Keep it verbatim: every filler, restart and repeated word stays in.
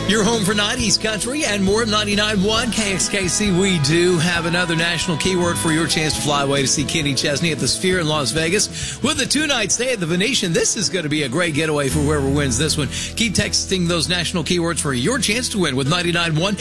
Your home for nineties country and more. ninety-nine point one K X K C. We do have another national keyword for your chance to fly away to see Kenny Chesney at the Sphere in Las Vegas with a two-night stay at the Venetian. This is going to be a great getaway for whoever wins this one. Keep texting those national keywords for your chance to win with ninety-nine point one